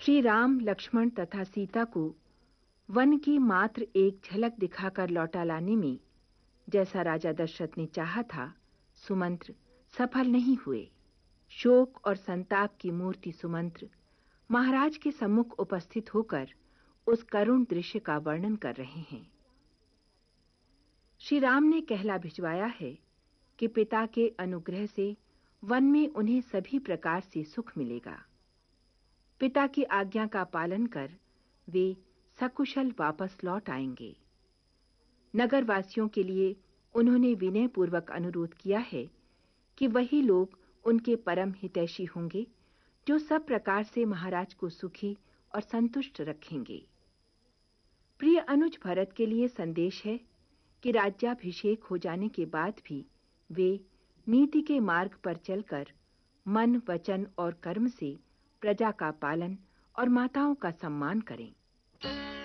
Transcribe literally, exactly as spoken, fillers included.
श्री राम, लक्ष्मण तथा सीता को वन की मात्र एक झलक दिखाकर लौटा लाने में जैसा राजा दशरथ ने चाहा था, सुमंत्र सफल नहीं हुए। शोक और संताप की मूर्ति सुमंत्र महाराज के सम्मुख उपस्थित होकर उस करुण दृश्य का वर्णन कर रहे हैं। श्री राम ने कहला भिजवाया है कि पिता के अनुग्रह से वन में उन्हें सभी प्रकार से सुख मिलेगा। पिता की आज्ञा का पालन कर वे सकुशल वापस लौट आएंगे। नगरवासियों के लिए उन्होंने विनय पूर्वक अनुरोध किया है कि वही लोग उनके परम हितैषी होंगे जो सब प्रकार से महाराज को सुखी और संतुष्ट रखेंगे। प्रिय अनुज भरत के लिए संदेश है कि राज्याभिषेक हो जाने के बाद भी वे नीति के मार्ग पर चलकर मन, वचन और कर्म से प्रजा का पालन और माताओं का सम्मान करें।